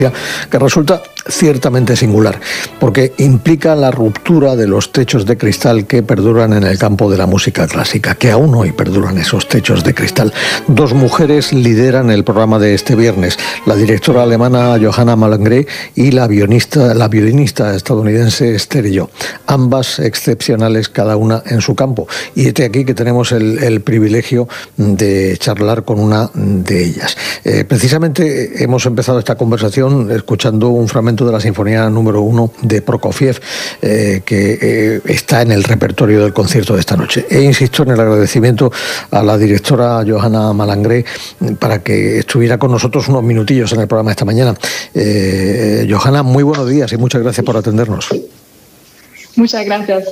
que resulta ciertamente singular, porque implica la ruptura de los techos de cristal que perduran en el campo de la música clásica, que aún hoy perduran esos techos de cristal. Dos mujeres lideran el programa de este viernes, la directora alemana Johanna Malmgren y la violinista estadounidense Esther Yo, ambas excepcionales cada una en su campo. Y este aquí que tenemos el privilegio de charlar con una de ellas. Precisamente hemos empezado esta conversación escuchando un fragmento de la Sinfonía número 1 de Prokofiev que está en el repertorio del concierto de esta noche. E insisto en el agradecimiento a la directora Johanna Malmgren para que estuviera con nosotros unos minutillos en el programa esta mañana. Johanna, muy buenos días y muchas gracias por atendernos. Muchas gracias.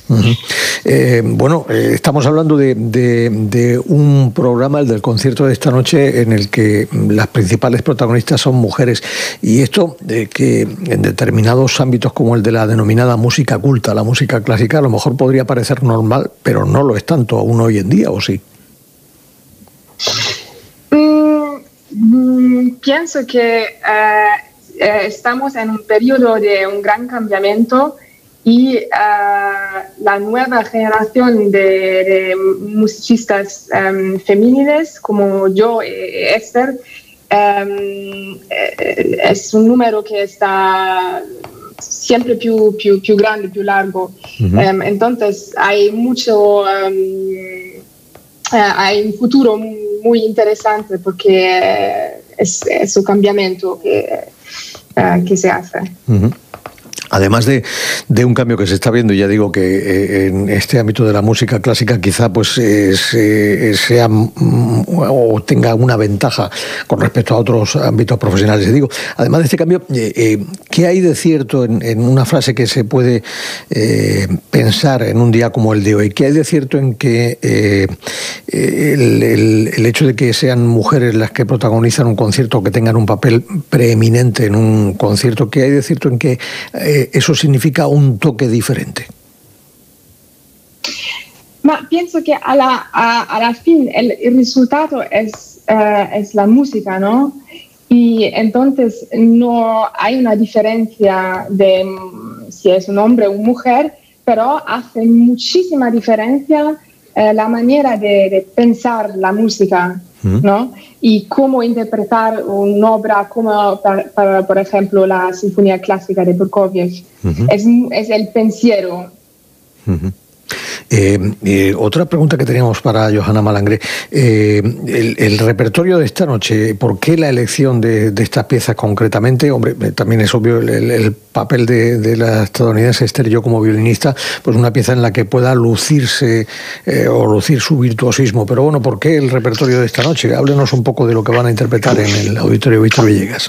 Estamos hablando de un programa, el del concierto de esta noche, en el que las principales protagonistas son mujeres. Y esto que en determinados ámbitos como el de la denominada música culta, la música clásica, a lo mejor podría parecer normal, pero no lo es tanto aún hoy en día, ¿o sí? Pienso que estamos en un periodo de un gran cambiamiento. Y la nueva generación de musicistas femeninas como yo y Esther es un número que está siempre più grande, più largo. Uh-huh. Entonces hay hay un futuro muy interesante porque es un cambiamiento que se hace. Uh-huh. Además de un cambio que se está viendo, y ya digo que en este ámbito de la música clásica quizá pues sea o tenga una ventaja con respecto a otros ámbitos profesionales. Y digo, además de este cambio, ¿qué hay de cierto en una frase que se puede pensar en un día como el de hoy? ¿Qué hay de cierto en que el hecho de que sean mujeres las que protagonizan un concierto, que tengan un papel preeminente en un concierto, qué hay de cierto en que eso significa un toque diferente? Pienso que a la fin el resultado es la música, ¿no? Y entonces no hay una diferencia de si es un hombre o una mujer, pero hace muchísima diferencia la manera de pensar la música, ¿no? Y cómo interpretar una obra como, por ejemplo, la Sinfonía Clásica de Prokofiev. Uh-huh. Es el pensiero. Uh-huh. Otra pregunta que teníamos para Johanna Malmgren, el repertorio de esta noche, ¿por qué la elección de estas piezas concretamente? Hombre, también es obvio el papel de la estadounidense Esther Yo como violinista, pues una pieza en la que pueda lucirse o lucir su virtuosismo, pero bueno, ¿por qué el repertorio de esta noche? Háblenos un poco de lo que van a interpretar en el Auditorio Víctor Villegas.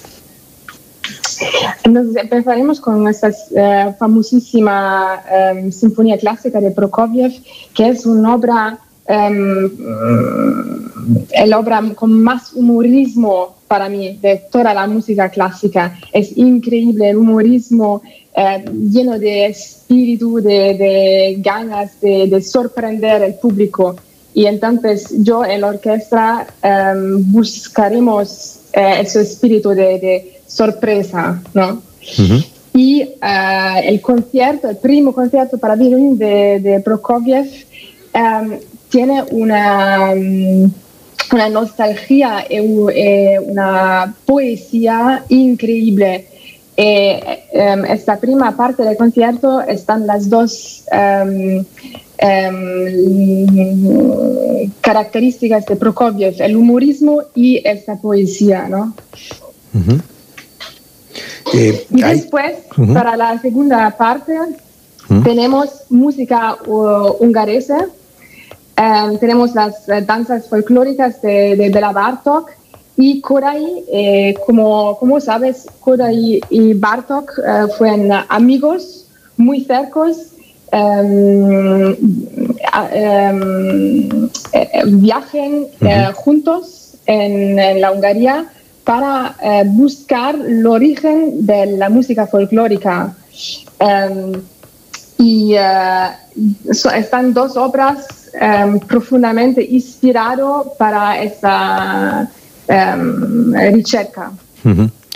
Entonces empezaremos con nuestra famosísima Sinfonía Clásica de Prokofiev, que es una obra, el obra con más humorismo para mí de toda la música clásica. Es increíble el humorismo lleno de espíritu, de ganas de sorprender al público. Y entonces yo en la orquesta buscaremos ese espíritu de sorpresa, ¿no? Uh-huh. Y el primer concierto para violín de Prokofiev tiene una nostalgia y una poesía increíble. Esta primera parte del concierto están las dos características de Prokofiev, el humorismo y esta poesía, ¿no? Uh-huh. Y después, para la segunda parte, tenemos música hungaresa, tenemos las danzas folclóricas de Bela Bartók y Kodály. Como sabes, Kodály y Bartók fueron amigos muy cercanos, viajan juntos en la Hungría para buscar el origen de la música folclórica. Están dos obras profundamente inspiradas para esta ricerca. Uh-huh.